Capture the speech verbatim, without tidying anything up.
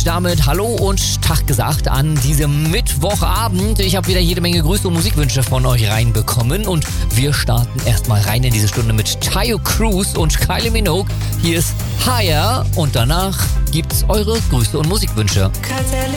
und damit Hallo und Tag gesagt an diesem Mittwochabend. Ich habe wieder jede Menge Grüße und Musikwünsche von euch reinbekommen und wir starten erstmal rein in diese Stunde mit Taio Cruz und Kylie Minogue. Hier ist Higher und danach gibt's eure Grüße und Musikwünsche.